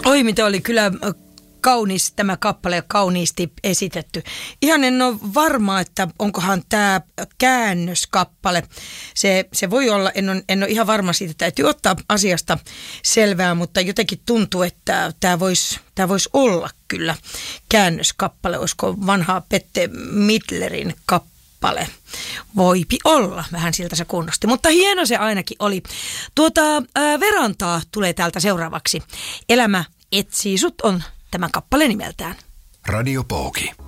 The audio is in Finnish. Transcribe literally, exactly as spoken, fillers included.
Oi, mitä oli kyllä kaunis tämä kappale ja kauniisti esitetty. Ihan en ole varma, että onkohan tämä käännöskappale. Se, se voi olla, en ole, en ole ihan varma siitä, täytyy ottaa asiasta selvää, mutta jotenkin tuntuu, että tämä voisi, tämä voisi olla kyllä käännöskappale. Olisiko vanhaa Pette Midlerin kappale? Voipi olla, vähän siltä se kunnosti, mutta hieno se ainakin oli. Tuota, ää, Verantaa tulee täältä seuraavaksi. Elämä etsii sut on tämä kappale nimeltään. Radio Pouki.